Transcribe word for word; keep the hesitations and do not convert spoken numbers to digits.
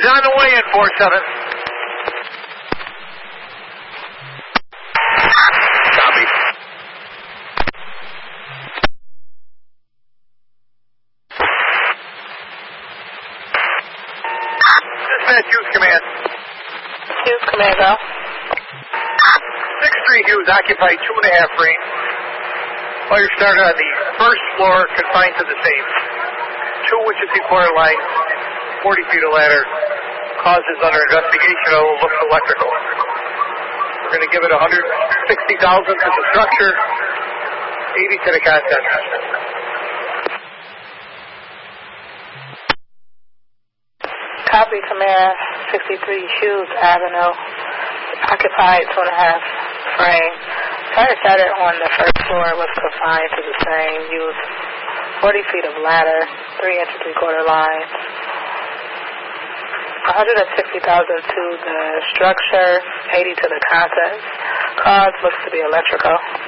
He's on the way in, four seven. Copy. Dispatch, Hughes Command. Hughes Command, go. six three Hughes, occupied two and a half range. Fire started on the first floor, confined to the safe. Two Wichita quarter line, forty feet of ladder. Causes under investigation. It looks electrical. We're going to give it one hundred sixty thousand to the structure, eighty to the content. Copy, Command. sixty-three Hughes Avenue, occupied two and a half frame. Fire started on the first floor, was confined to the same. Used forty feet of ladder, three inch and three quarter lines. one hundred sixty thousand to the structure, eighty to the contents. Cause looks to be electrical.